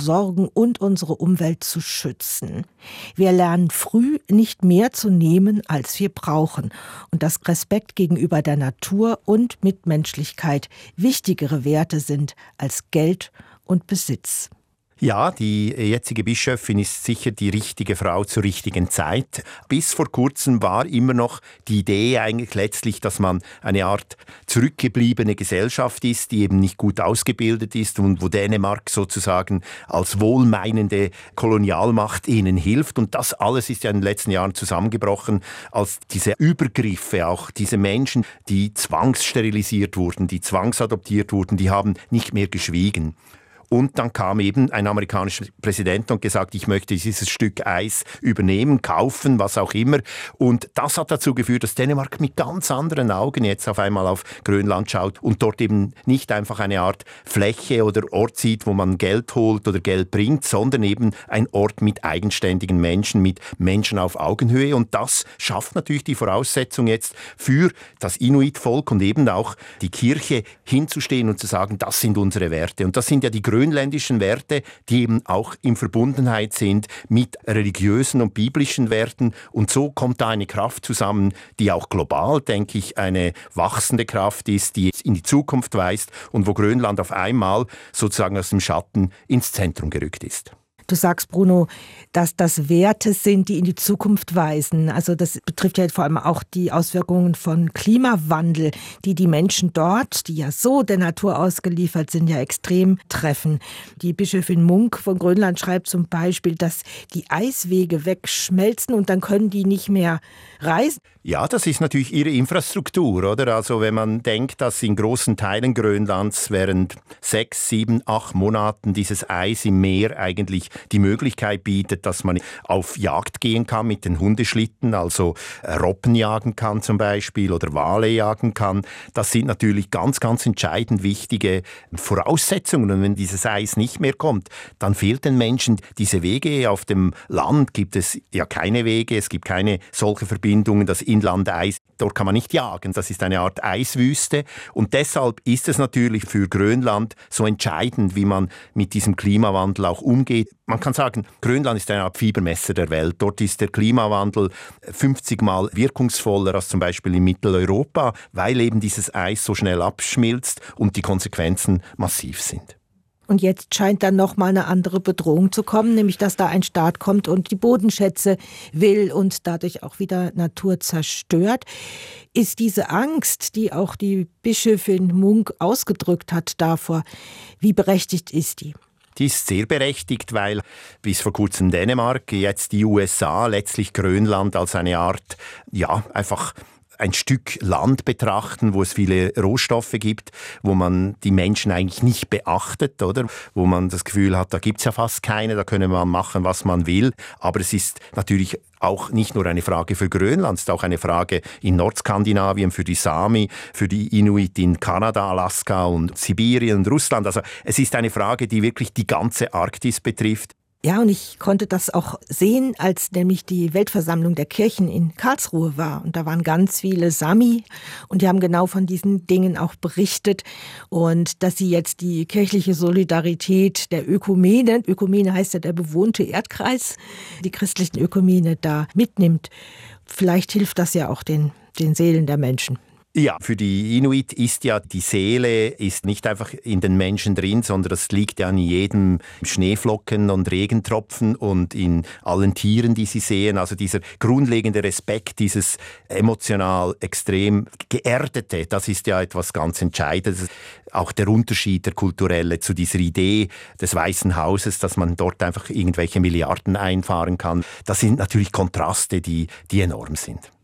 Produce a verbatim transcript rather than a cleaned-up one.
versorgen und unsere Umwelt zu schützen. Wir lernen früh, nicht mehr zu nehmen, als wir brauchen, und dass Respekt gegenüber der Natur und Mitmenschlichkeit wichtigere Werte sind als Geld und Besitz. Ja, die jetzige Bischöfin ist sicher die richtige Frau zur richtigen Zeit. Bis vor kurzem war immer noch die Idee eigentlich letztlich, dass man eine Art zurückgebliebene Gesellschaft ist, die eben nicht gut ausgebildet ist und wo Dänemark sozusagen als wohlmeinende Kolonialmacht ihnen hilft. Und das alles ist ja in den letzten Jahren zusammengebrochen, als diese Übergriffe, auch diese Menschen, die zwangssterilisiert wurden, die zwangsadoptiert wurden, die haben nicht mehr geschwiegen. Und dann kam eben ein amerikanischer Präsident und gesagt, ich möchte dieses Stück Eis übernehmen, kaufen, was auch immer. Und das hat dazu geführt, dass Dänemark mit ganz anderen Augen jetzt auf einmal auf Grönland schaut und dort eben nicht einfach eine Art Fläche oder Ort sieht, wo man Geld holt oder Geld bringt, sondern eben ein Ort mit eigenständigen Menschen, mit Menschen auf Augenhöhe. Und das schafft natürlich die Voraussetzung jetzt für das Inuit-Volk und eben auch die Kirche hinzustehen und zu sagen, das sind unsere Werte. Und das sind ja die grönländischen Werte, die eben auch in Verbundenheit sind mit religiösen und biblischen Werten. Und so kommt da eine Kraft zusammen, die auch global, denke ich, eine wachsende Kraft ist, die in die Zukunft weist und wo Grönland auf einmal sozusagen aus dem Schatten ins Zentrum gerückt ist. Du sagst, Bruno, dass das Werte sind, die in die Zukunft weisen. Also das betrifft ja vor allem auch die Auswirkungen von Klimawandel, die die Menschen dort, die ja so der Natur ausgeliefert sind, ja extrem treffen. Die Bischöfin Munk von Grönland schreibt zum Beispiel, dass die Eiswege wegschmelzen und dann können die nicht mehr reisen. Ja, das ist natürlich ihre Infrastruktur, oder? Also wenn man denkt, dass in großen Teilen Grönlands während sechs, sieben, acht Monaten dieses Eis im Meer eigentlich die Möglichkeit bietet, dass man auf Jagd gehen kann mit den Hundeschlitten, also Robben jagen kann zum Beispiel oder Wale jagen kann. Das sind natürlich ganz, ganz entscheidend wichtige Voraussetzungen. Und wenn dieses Eis nicht mehr kommt, dann fehlt den Menschen diese Wege. Auf dem Land gibt es ja keine Wege, es gibt keine solche Verbindungen. Das Inlandeis, dort kann man nicht jagen. Das ist eine Art Eiswüste. Und deshalb ist es natürlich für Grönland so entscheidend, wie man mit diesem Klimawandel auch umgeht. Man kann sagen, Grönland ist eine Art Fiebermesser der Welt. Dort ist der Klimawandel fünfzig Mal wirkungsvoller als zum Beispiel in Mitteleuropa, weil eben dieses Eis so schnell abschmilzt und die Konsequenzen massiv sind. Und jetzt scheint dann noch mal eine andere Bedrohung zu kommen, nämlich dass da ein Staat kommt und die Bodenschätze will und dadurch auch wieder Natur zerstört. Ist diese Angst, die auch die Bischöfin Munk ausgedrückt hat davor, wie berechtigt ist die? Die ist sehr berechtigt, weil bis vor kurzem Dänemark, jetzt die U S A, letztlich Grönland als eine Art, ja, einfach ein Stück Land betrachten, wo es viele Rohstoffe gibt, wo man die Menschen eigentlich nicht beachtet, oder? Wo man das Gefühl hat, da gibt's ja fast keine, da könne man machen, was man will. Aber es ist natürlich auch nicht nur eine Frage für Grönland, es ist auch eine Frage in Nordskandinavien für die Sami, für die Inuit in Kanada, Alaska und Sibirien und Russland. Also es ist eine Frage, die wirklich die ganze Arktis betrifft. Ja, und ich konnte das auch sehen, als nämlich die Weltversammlung der Kirchen in Karlsruhe war. Und da waren ganz viele Sami und die haben genau von diesen Dingen auch berichtet. Und dass sie jetzt die kirchliche Solidarität der Ökumene, Ökumene heißt ja der bewohnte Erdkreis, die christlichen Ökumene da mitnimmt. Vielleicht hilft das ja auch den, den Seelen der Menschen. Ja, für die Inuit ist ja die Seele ist nicht einfach in den Menschen drin, sondern das liegt ja an jedem Schneeflocken und Regentropfen und in allen Tieren, die sie sehen. Also dieser grundlegende Respekt, dieses emotional extrem geerdete, das ist ja etwas ganz Entscheidendes. Auch der Unterschied, der kulturelle zu dieser Idee des Weißen Hauses, dass man dort einfach irgendwelche Milliarden einfahren kann. Das sind natürlich Kontraste, die, die enorm sind.